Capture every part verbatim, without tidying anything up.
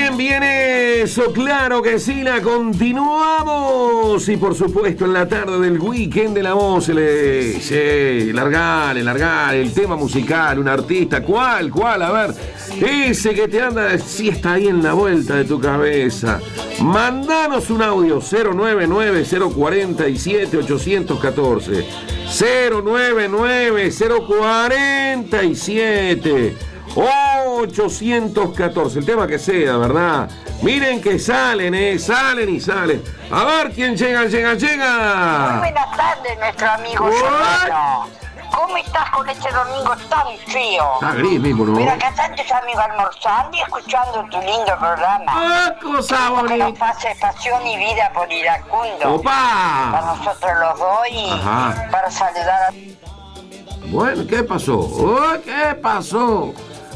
Bien, bien eso, claro que sí, la continuamos. Y por supuesto en la tarde del weekend de la voz, le, sí, largale, largale, el tema musical, un artista, ¿cuál, cuál? A ver, ese que te anda, sí está ahí en la vuelta de tu cabeza. Mandanos un audio, cero nueve nueve, cero cuatro siete, ocho uno cuatro. cero nueve nueve, cero cuatro siete, ocho uno cuatro, el tema que sea, ¿verdad? Miren que salen, ¿eh? Salen y salen. A ver quién llega, llega, llega. Muy buenas tardes, nuestro amigo Giordano. ¿Cómo estás con este domingo tan frío? Está gris mismo, ¿no? Mira, acá están tus amigos almorzando y escuchando tu lindo programa. ¡Ah, cosa Que bonita! nos pase pasión y vida por Iracundo. ¡Opa! Para nosotros los dos y Ajá. para saludar a... Bueno, ¿qué pasó? Oh, ¿qué pasó?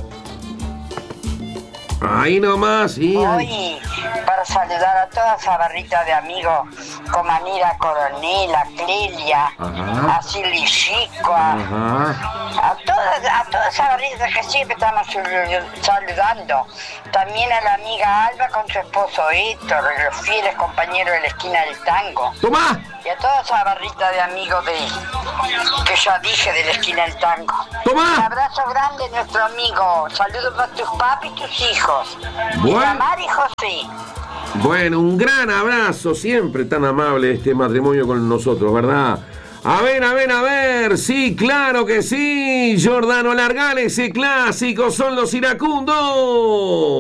Ahí nomás, sí. Hoy para saludar a toda esa barrita de amigos como Anira Coronel, a Clelia, Ajá. a Silly Chico, a, Ajá. a toda, a toda esa barrita que siempre estamos saludando. También a la amiga Alba con su esposo Héctor, los fieles compañeros de la esquina del tango. ¡Tomá! Y a toda esa barrita de amigos de que ya dije de la esquina del tango. Un ¡Tomá! abrazo grande, nuestro amigo. Saludos para tus papis y tus hijos. Y Bueno. a Mari y José. Bueno, un gran abrazo, siempre tan amable este matrimonio con nosotros, ¿verdad? A ver, a ver, a ver, sí, claro que sí, Giordano Largale, ese clásico son los iracundos.